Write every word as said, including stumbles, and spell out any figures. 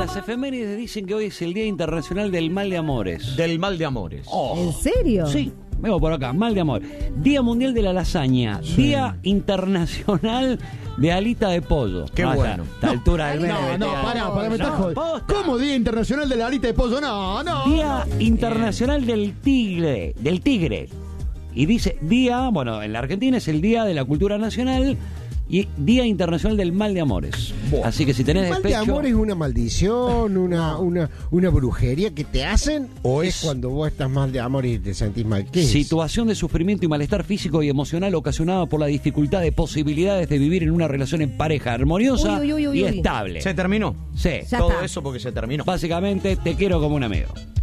las efemérides dicen que hoy es el Día Internacional del Mal de Amores. Del mal de amores. Oh. ¿En serio? Sí, veo por acá, mal de amor. Día Mundial de la Lasaña. Sí. Día Internacional de Alita de Pollo. Qué no, bueno. A esta altura del No, mes, no, vete a- pará, pará, me estás No, jodiendo. posta. ¿Cómo Día Internacional de la Alita de Pollo? No, no. Día Internacional del Tigre, del Tigre. Y dice, día, bueno, en la Argentina es el Día de la Cultura Nacional y Día Internacional del Mal de Amores. Bueno. Así que si tenés ¿El mal de despecho... amor es una maldición, una, una, una brujería que te hacen? ¿O es cuando vos estás mal de amor y te sentís mal? ¿Qué es? Situación de sufrimiento y malestar físico y emocional ocasionada por la dificultad de posibilidades de vivir en una relación en pareja armoniosa Uy, uy, uy, uy, y uy. estable. ¿Se terminó? Sí. Ya Todo está. eso porque se terminó. Básicamente, te quiero como un amigo.